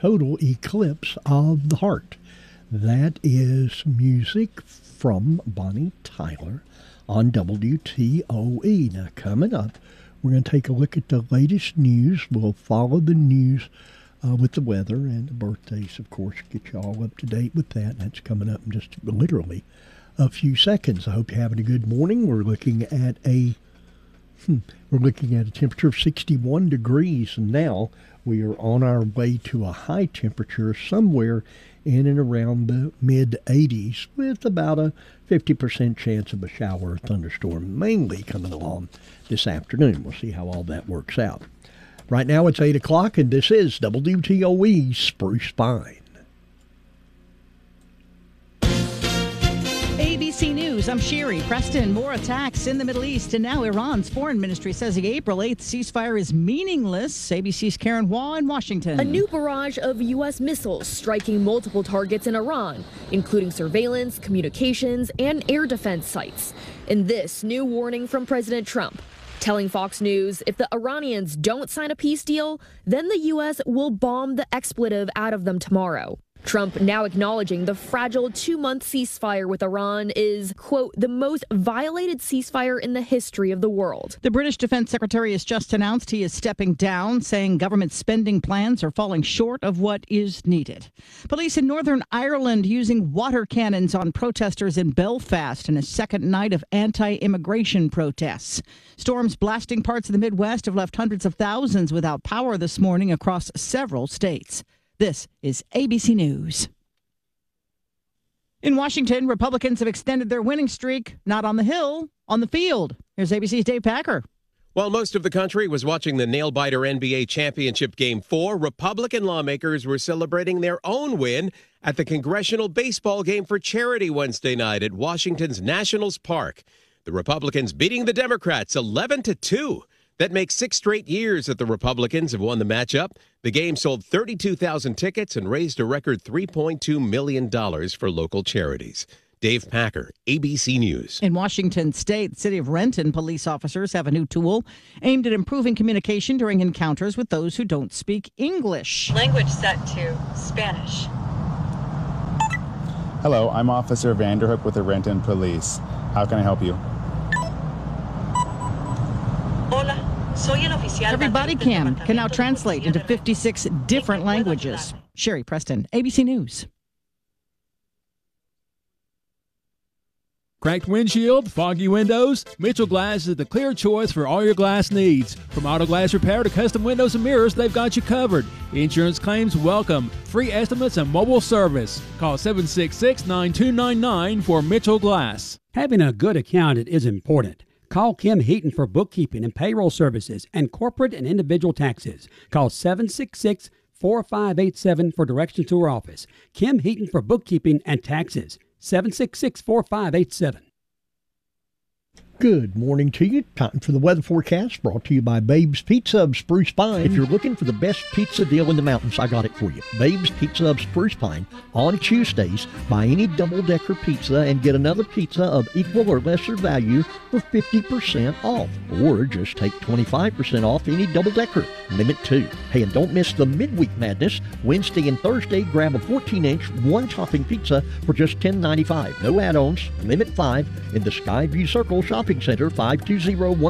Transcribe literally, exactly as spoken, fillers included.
Total Eclipse of the Heart. That is music from Bonnie Tyler on W T O E. Now, coming up, we're going to take a look at the latest news. We'll follow the news uh, with the weather and the birthdays, of course, get you all up to date with that. That's coming up in just literally a few seconds. I hope you're having a good morning. We're looking at a hmm, we're looking at a temperature of sixty-one degrees, and now we are on our way to a high temperature somewhere in and around the mid eighties with about a fifty percent chance of a shower or thunderstorm mainly coming along this afternoon. We'll see how all that works out. Right now it's eight o'clock, and this is W T O E Spruce Pine. A B C News, I'm Sherry Preston. More attacks in the Middle East, and now Iran's foreign ministry says the April eighth ceasefire is meaningless. A B C's Karen Waugh in Washington. A new barrage of U S missiles striking multiple targets in Iran, including surveillance, communications, and air defense sites. And this new warning from President Trump, telling Fox News if the Iranians don't sign a peace deal, then the U S will bomb the expletive out of them tomorrow. Trump now acknowledging the fragile two-month ceasefire with Iran is, quote, the most violated ceasefire in the history of the world. The British Defense Secretary has just announced he is stepping down, saying government spending plans are falling short of what is needed. Police in Northern Ireland using water cannons on protesters in Belfast in a second night of anti-immigration protests. Storms blasting parts of the Midwest have left hundreds of thousands without power this morning across several states. This is A B C News. In Washington, Republicans have extended their winning streak, not on the Hill, on the field. Here's A B C's Dave Packer. While most of the country was watching the nail-biter N B A championship game four, Republican lawmakers were celebrating their own win at the congressional baseball game for charity Wednesday night at Washington's Nationals Park. The Republicans beating the Democrats eleven to two. That makes six straight years that the Republicans have won the matchup. The game sold thirty-two thousand tickets and raised a record three point two million dollars for local charities. Dave Packer, A B C News. In Washington State, the city of Renton police officers have a new tool aimed at improving communication during encounters with those who don't speak English. Language set to Spanish. Hello, I'm Officer Vanderhook with the Renton Police. How can I help you? Hola. Every body cam can now translate into fifty-six different languages. Sherry Preston, A B C News. Cracked windshield, foggy windows? Mitchell Glass is the clear choice for all your glass needs. From auto glass repair to custom windows and mirrors, they've got you covered. Insurance claims welcome. Free estimates and mobile service. Call seven six six, nine two nine nine for Mitchell Glass. Having a good accountant is important. Call Kim Heaton for bookkeeping and payroll services and corporate and individual taxes. Call seven six six, four five eight seven for directions to her office. Kim Heaton for bookkeeping and taxes. seven six six, four five eight seven. Good morning to you. Time for the weather forecast brought to you by Babe's Pizza of Spruce Pine. If you're looking for the best pizza deal in the mountains, I got it for you. Babe's Pizza of Spruce Pine. On Tuesdays, buy any double-decker pizza and get another pizza of equal or lesser value for fifty percent off. Or just take twenty-five percent off any double-decker. Limit two. Hey, and don't miss the midweek madness. Wednesday and Thursday, grab a fourteen inch, one-topping pizza for just ten ninety-five. No add-ons. Limit five in the Skyview Circle Shopping Center, five two zero one.